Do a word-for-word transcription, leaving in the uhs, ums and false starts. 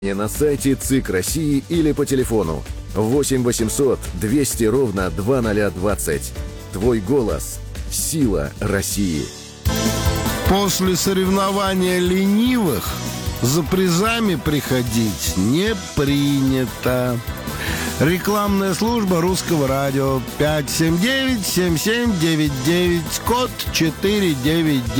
На сайте ЦИК России или по телефону восемь восемьсот двести ровно два ноль двадцать. Твой голос – сила России. После соревнования ленивых за призами приходить не принято. Рекламная служба Русского радио. Пять семь девять семь семь девять девять, код четыре девять девять.